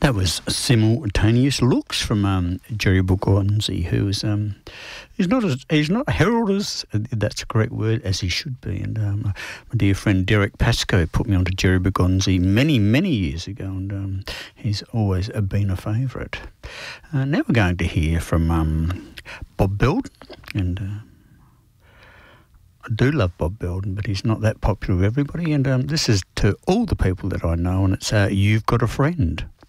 That was Simultaneous Looks from Jerry Bugonzi, who is he's not heralded as, that's a correct word, as he should be. And my dear friend Derek Pascoe put me onto Jerry Bugonzi many years ago, and he's always been a favourite. Now we're going to hear from Bob Belden, and I do love Bob Belden, but he's not that popular with everybody. And this is to all the people that I know, and it's You've Got a Friend.